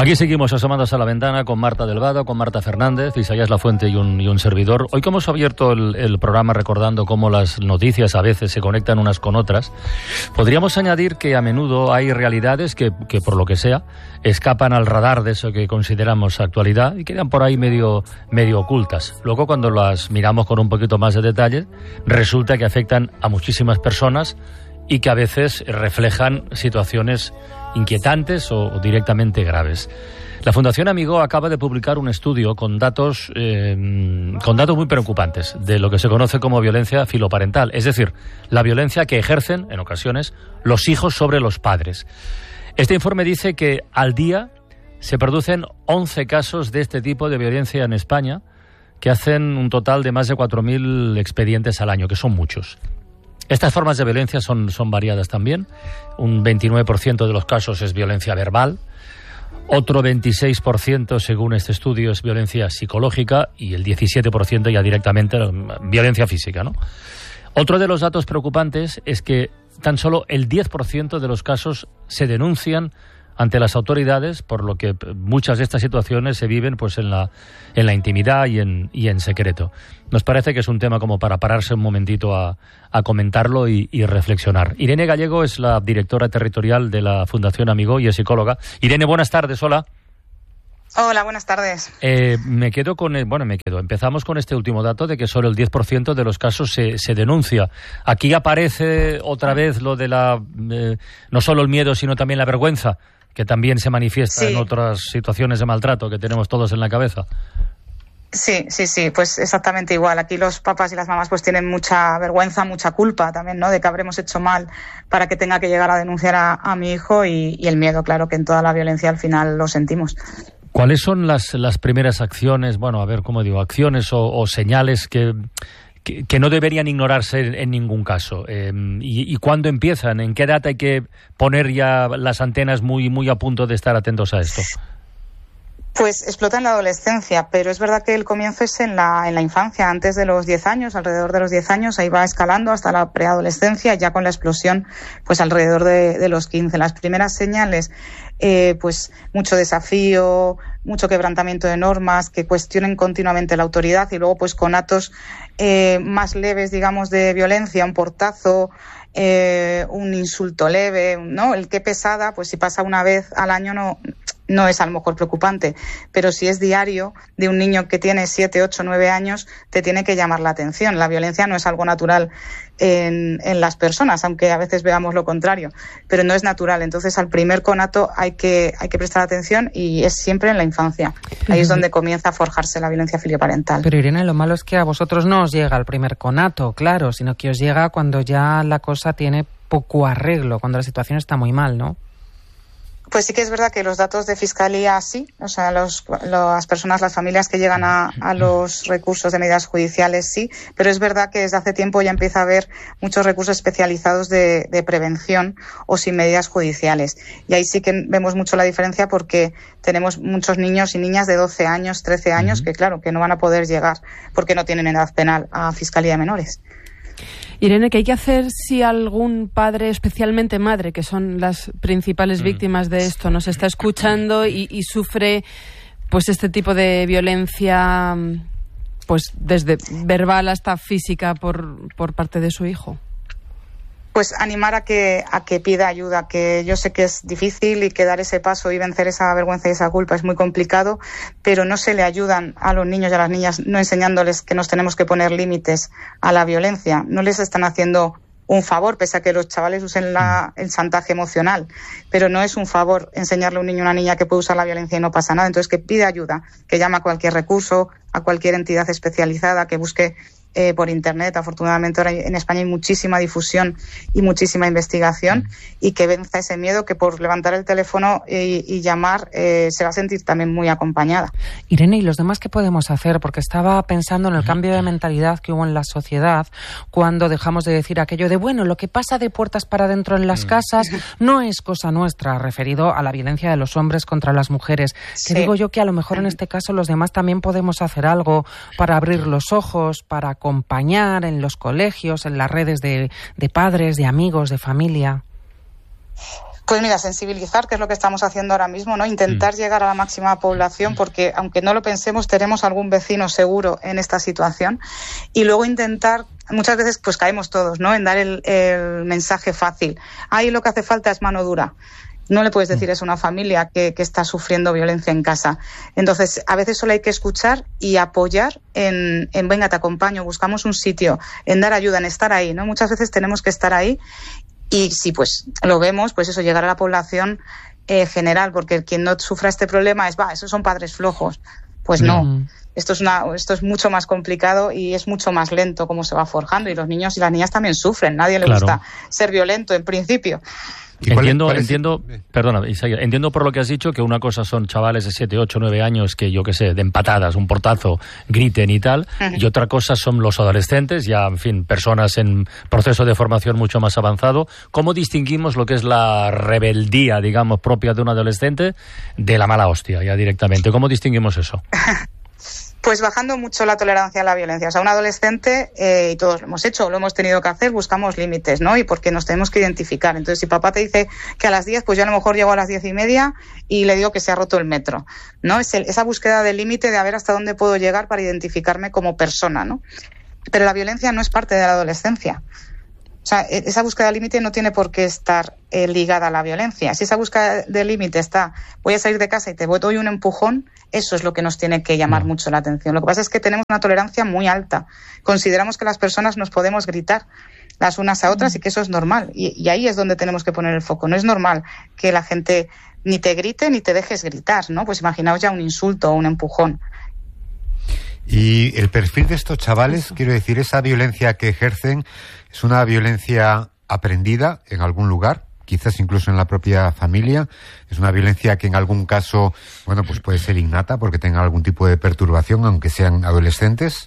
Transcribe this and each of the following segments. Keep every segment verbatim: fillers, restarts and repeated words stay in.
Aquí seguimos asomados a la ventana con Marta Delvado, con Marta Fernández, Isaías Lafuente y un, y un servidor. Hoy, como hemos abierto el, el programa recordando cómo las noticias a veces se conectan unas con otras, podríamos añadir que a menudo hay realidades que, que por lo que sea, escapan al radar de eso que consideramos actualidad y quedan por ahí medio, medio ocultas. Luego, cuando las miramos con un poquito más de detalle, resulta que afectan a muchísimas personas y que a veces reflejan situaciones inquietantes o, o directamente graves. La Fundación Amigó acaba de publicar un estudio con datos eh, con datos muy preocupantes de lo que se conoce como violencia filoparental, es decir, la violencia que ejercen, en ocasiones, los hijos sobre los padres. Este informe dice que al día se producen once casos de este tipo de violencia en España, que hacen un total de más de cuatro mil expedientes al año, que son muchos. Estas formas de violencia son, son variadas también. Un veintinueve por ciento de los casos es violencia verbal, otro veintiséis por ciento, según este estudio, es violencia psicológica y el diecisiete por ciento ya directamente violencia física, ¿no? Otro de los datos preocupantes es que tan solo el diez por ciento de los casos se denuncian ante las autoridades, por lo que muchas de estas situaciones se viven pues en la en la intimidad y en y en secreto. Nos parece que es un tema como para pararse un momentito a, a comentarlo y, y reflexionar. Irene Gallego es la directora territorial de la Fundación Amigó y es psicóloga. Irene, buenas tardes, hola. Hola, buenas tardes. Eh, me quedo con el, bueno, me quedo. Empezamos con este último dato de que solo el diez por ciento de los casos se, se denuncia. Aquí aparece otra vez lo de la eh, no solo el miedo, sino también la vergüenza, que también se manifiesta sí. en otras situaciones de maltrato que tenemos todos en la cabeza. Sí, sí, sí, pues exactamente igual. Aquí los papás y las mamás pues tienen mucha vergüenza, mucha culpa también, ¿no? De que habremos hecho mal para que tenga que llegar a denunciar a, a mi hijo y, y el miedo, claro, que en toda la violencia al final lo sentimos. ¿Cuáles son las, las primeras acciones, bueno, a ver, ¿cómo digo? Acciones o, o señales que... Que, que no deberían ignorarse en, en ningún caso. Eh, y, ¿Y cuándo empiezan? ¿En qué edad hay que poner ya las antenas muy, muy a punto de estar atentos a esto? Pues explota en la adolescencia, pero es verdad que el comienzo es en la, en la infancia, antes de los diez años, alrededor de los diez años, ahí va escalando hasta la preadolescencia, ya con la explosión pues alrededor de, de los quince. Las primeras señales, eh, pues mucho desafío, mucho quebrantamiento de normas, que cuestionen continuamente la autoridad y luego pues con actos eh, más leves, digamos, de violencia, un portazo, eh, un insulto leve, ¿no? El qué pesada, pues si pasa una vez al año no... no es a lo mejor preocupante, pero si es diario de un niño que tiene siete, ocho, nueve años, te tiene que llamar la atención. La violencia no es algo natural en, en las personas, aunque a veces veamos lo contrario, pero no es natural. Entonces, al primer conato hay que, hay que prestar atención y es siempre en la infancia. Ahí es donde comienza a forjarse la violencia filioparental. Pero Irene, lo malo es que a vosotros no os llega el primer conato, claro, sino que os llega cuando ya la cosa tiene poco arreglo, cuando la situación está muy mal, ¿no? Pues sí que es verdad que los datos de Fiscalía sí, o sea, los, las personas, las familias que llegan a, a los recursos de medidas judiciales sí, pero es verdad que desde hace tiempo ya empieza a haber muchos recursos especializados de, de prevención o sin medidas judiciales. Y ahí sí que vemos mucho la diferencia porque tenemos muchos niños y niñas de doce años, trece años, uh-huh. que claro, que no van a poder llegar porque no tienen edad penal a Fiscalía de Menores. Irene, ¿qué hay que hacer si algún padre, especialmente madre, que son las principales víctimas de esto, nos está escuchando y, y sufre pues este tipo de violencia, pues desde verbal hasta física por, por parte de su hijo? Pues animar a que a que pida ayuda, que yo sé que es difícil y que dar ese paso y vencer esa vergüenza y esa culpa es muy complicado, pero no se le ayudan a los niños y a las niñas no enseñándoles que nos tenemos que poner límites a la violencia. No les están haciendo un favor, pese a que los chavales usen la, el chantaje emocional, pero no es un favor enseñarle a un niño o una niña que puede usar la violencia y no pasa nada. Entonces que pida ayuda, que llame a cualquier recurso, a cualquier entidad especializada, que busque Eh, por internet. Afortunadamente ahora en España hay muchísima difusión y muchísima investigación y que venza ese miedo, que por levantar el teléfono y, y llamar eh, se va a sentir también muy acompañada. Irene, ¿y los demás qué podemos hacer? Porque estaba pensando en el cambio de mentalidad que hubo en la sociedad cuando dejamos de decir aquello de, bueno, lo que pasa de puertas para adentro en las casas no es cosa nuestra, referido a la violencia de los hombres contra las mujeres. Sí. Que digo yo que a lo mejor en este caso los demás también podemos hacer algo para abrir los ojos, para acompañar en los colegios, en las redes de, de padres, de amigos, de familia. Pues mira, sensibilizar, que es lo que estamos haciendo ahora mismo, ¿no? Intentar mm. llegar a la máxima población, porque aunque no lo pensemos, tenemos algún vecino seguro en esta situación. Y luego intentar, muchas veces pues caemos todos, ¿no? En dar el, el mensaje fácil. Ahí lo que hace falta es mano dura. No le puedes decir eso a una familia que, que está sufriendo violencia en casa. Entonces, a veces solo hay que escuchar y apoyar en, en venga, te acompaño, buscamos un sitio, en dar ayuda, en estar ahí, ¿no? Muchas veces tenemos que estar ahí. Y si pues lo vemos, pues eso, llegar a la población eh, general, porque quien no sufra este problema es, va, esos son padres flojos. Pues no, mm. esto es una, esto es mucho más complicado y es mucho más lento cómo se va forjando, y los niños y las niñas también sufren, nadie le claro. gusta ser violento en principio. Entiendo, cuál es, entiendo, cuál es? perdona, Isaías, entiendo por lo que has dicho que una cosa son chavales de siete, ocho, nueve años que, yo qué sé, de empatadas, un portazo, griten y tal, uh-huh. y otra cosa son los adolescentes, ya, en fin, personas en proceso de formación mucho más avanzado. ¿Cómo distinguimos lo que es la rebeldía, digamos, propia de un adolescente de la mala hostia, ya directamente? ¿Cómo distinguimos eso? Pues bajando mucho la tolerancia a la violencia. O sea, un adolescente, eh, y todos lo hemos hecho, lo hemos tenido que hacer, buscamos límites, ¿no? Y porque nos tenemos que identificar. Entonces, si papá te dice que a las diez, pues yo a lo mejor llego a las diez y media y le digo que se ha roto el metro, ¿no? Es el, esa búsqueda del límite de a ver hasta dónde puedo llegar para identificarme como persona, ¿no? Pero la violencia no es parte de la adolescencia. O sea, esa búsqueda de límite no tiene por qué estar eh, ligada a la violencia. Si esa búsqueda de límite está, voy a salir de casa y te doy un empujón, eso es lo que nos tiene que llamar no. mucho la atención. Lo que pasa es que tenemos una tolerancia muy alta. Consideramos que las personas nos podemos gritar las unas a otras y que eso es normal. Y, y ahí es donde tenemos que poner el foco. No es normal que la gente ni te grite ni te dejes gritar, ¿no? Pues imaginaos ya un insulto o un empujón. Y el perfil de estos chavales, quiero decir, esa violencia que ejercen, ¿es una violencia aprendida en algún lugar? Quizás incluso en la propia familia. ¿Es una violencia que en algún caso, bueno, pues puede ser innata porque tenga algún tipo de perturbación, aunque sean adolescentes?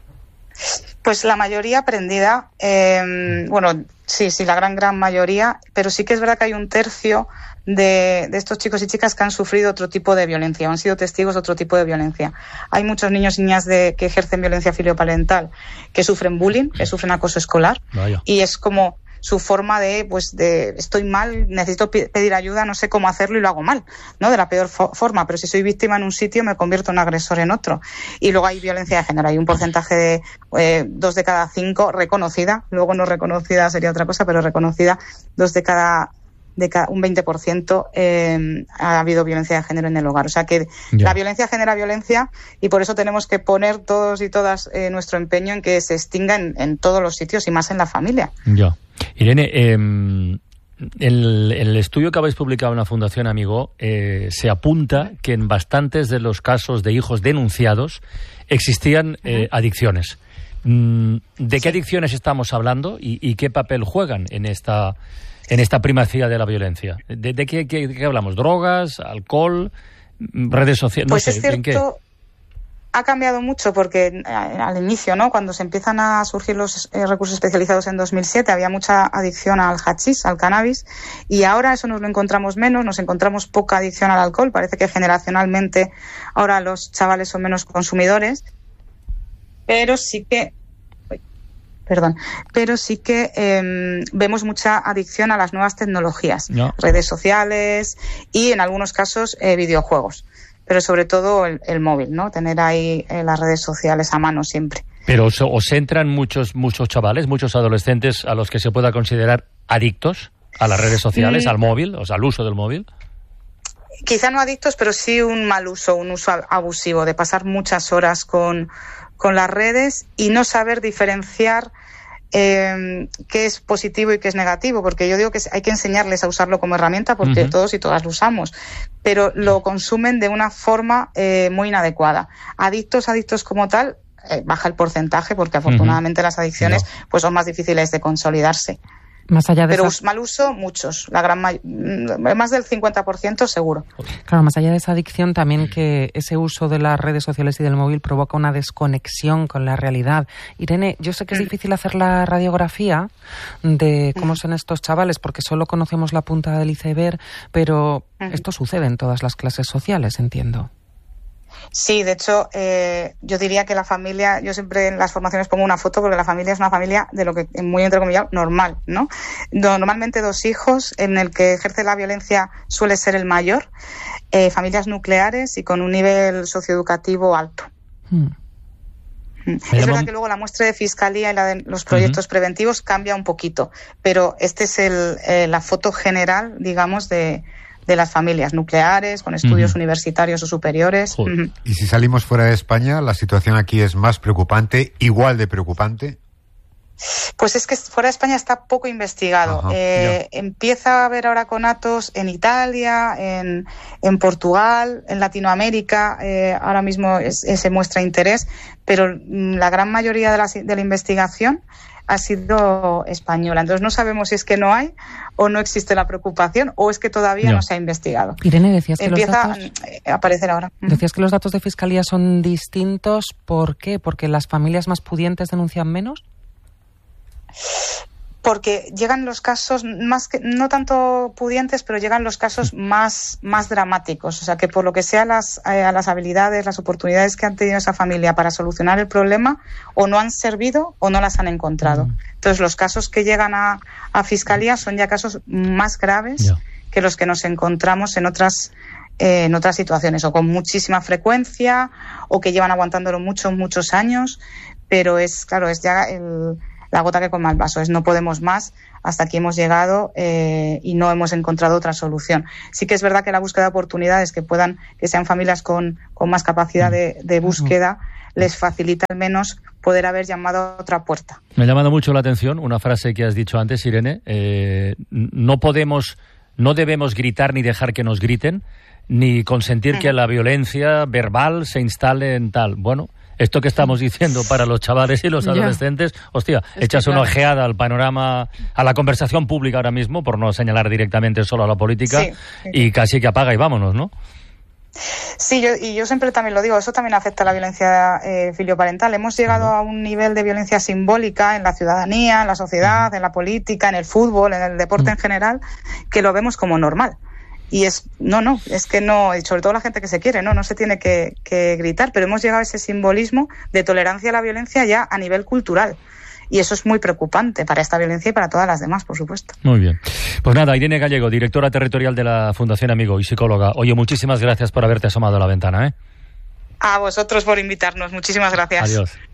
Pues la mayoría aprendida, eh, bueno, sí, sí, la gran, gran mayoría, pero sí que es verdad que hay un tercio de, de estos chicos y chicas que han sufrido otro tipo de violencia, o han sido testigos de otro tipo de violencia. Hay muchos niños y niñas de, que ejercen violencia filioparental, que sufren bullying, que sufren acoso escolar, Vaya. y es como su forma de, pues, de estoy mal, necesito pedir ayuda, no sé cómo hacerlo y lo hago mal, ¿no? De la peor fo- forma, pero si soy víctima en un sitio me convierto en agresor en otro. Y luego hay violencia de género, hay un porcentaje de eh, dos de cada cinco reconocida, luego no reconocida sería otra cosa, pero reconocida, dos de cada de cada, un veinte por ciento eh, ha habido violencia de género en el hogar. O sea que ya. La violencia genera violencia y por eso tenemos que poner todos y todas eh, nuestro empeño en que se extinga en, en todos los sitios y más en la familia. Ya. Irene, eh, en el, el estudio que habéis publicado en la Fundación Amigo eh, se apunta que en bastantes de los casos de hijos denunciados existían eh, uh-huh. adicciones. ¿De qué adicciones estamos hablando y, y qué papel juegan en esta, en esta primacía de la violencia? ¿De, de qué, qué, qué hablamos? ¿Drogas, alcohol, redes sociales? No pues sé, es cierto, ¿en qué? Ha cambiado mucho porque al inicio, ¿no? Cuando se empiezan a surgir los eh, recursos especializados en dos mil siete, había mucha adicción al hachís, al cannabis, y ahora eso nos lo encontramos menos, nos encontramos poca adicción al alcohol. Parece que generacionalmente ahora los chavales son menos consumidores, pero sí que Perdón, pero sí que eh, vemos mucha adicción a las nuevas tecnologías, no. redes sociales y en algunos casos eh, videojuegos, pero sobre todo el, el móvil, ¿no? Tener ahí eh, las redes sociales a mano siempre. Pero os, os entran muchos muchos chavales, muchos adolescentes a los que se pueda considerar adictos a las redes sociales, mm. al móvil, o sea, al uso del móvil. Quizá no adictos, pero sí un mal uso, un uso abusivo, de pasar muchas horas con, con las redes y no saber diferenciar eh, qué es positivo y qué es negativo, porque yo digo que hay que enseñarles a usarlo como herramienta porque uh-huh. todos y todas lo usamos, pero lo consumen de una forma eh, muy inadecuada. Adictos, adictos como tal, eh, baja el porcentaje porque afortunadamente uh-huh. las adicciones no. pues son más difíciles de consolidarse. Más allá de Pero esa... mal uso, muchos. La gran may... Más del cincuenta por ciento seguro. Claro, más allá de esa adicción, también que ese uso de las redes sociales y del móvil provoca una desconexión con la realidad. Irene, yo sé que es difícil hacer la radiografía de cómo son estos chavales, porque solo conocemos la punta del iceberg, pero esto sucede en todas las clases sociales, entiendo. Sí, de hecho, eh, yo diría que la familia, yo siempre en las formaciones pongo una foto porque la familia es una familia de lo que, muy entrecomillado, normal, ¿no? Normalmente dos hijos, en el que ejerce la violencia suele ser el mayor, eh, familias nucleares y con un nivel socioeducativo alto. Hmm. Es verdad que luego la muestra de fiscalía y la de los proyectos uh-huh. preventivos cambia un poquito, pero este es el, eh, la foto general, digamos, de, de las familias nucleares, con estudios uh-huh. universitarios o superiores. Uh-huh. Y si salimos fuera de España, ¿la situación aquí es más preocupante, igual de preocupante? Pues es que fuera de España está poco investigado. Ajá, eh, empieza a haber ahora conatos en Italia, en, en Portugal, en Latinoamérica. Eh, ahora mismo es, es, se muestra interés, pero la gran mayoría de la, de la investigación ha sido española. Entonces no sabemos si es que no hay o no existe la preocupación o es que todavía no, no se ha investigado. Irene, decías que empieza los datos... a aparecer ahora. Decías que los datos de Fiscalía son distintos. ¿Por qué? ¿Porque las familias más pudientes denuncian menos? Porque llegan los casos más que, no tanto pudientes, pero llegan los casos más, más dramáticos. O sea, que por lo que sea las, eh, las habilidades, las oportunidades que han tenido esa familia para solucionar el problema, o no han servido o no las han encontrado. Uh-huh. Entonces, los casos que llegan a, a Fiscalía son ya casos más graves yeah. que los que nos encontramos en otras eh, en otras situaciones, o con muchísima frecuencia, o que llevan aguantándolo muchos, muchos años. Pero es, claro, es ya el... la gota que colma el vaso, es no podemos más, hasta aquí hemos llegado eh, y no hemos encontrado otra solución. Sí que es verdad que la búsqueda de oportunidades que puedan, que sean familias con, con más capacidad de, de búsqueda, les facilita al menos poder haber llamado a otra puerta. Me ha llamado mucho la atención una frase que has dicho antes, Irene, eh, no podemos, no debemos gritar ni dejar que nos griten, ni consentir uh-huh. que la violencia verbal se instale en tal. Bueno, esto que estamos diciendo para los chavales y los adolescentes, yeah. hostia, es echas claro. una ojeada al panorama, a la conversación pública ahora mismo, por no señalar directamente solo a la política, sí, sí. y casi que apaga y vámonos, ¿no? Sí, yo, y yo siempre también lo digo, eso también afecta a la violencia eh, filioparental. Hemos llegado uh-huh. a un nivel de violencia simbólica en la ciudadanía, en la sociedad, uh-huh. en la política, en el fútbol, en el deporte uh-huh. en general, que lo vemos como normal. Y es, no, no, es que no, sobre todo la gente que se quiere, no, no se tiene que, que gritar, pero hemos llegado a ese simbolismo de tolerancia a la violencia ya a nivel cultural. Y eso es muy preocupante para esta violencia y para todas las demás, por supuesto. Muy bien. Pues nada, Irene Gallego, directora territorial de la Fundación Amigo y psicóloga. Oye, muchísimas gracias por haberte asomado a la ventana, ¿eh? A vosotros por invitarnos. Muchísimas gracias. Adiós.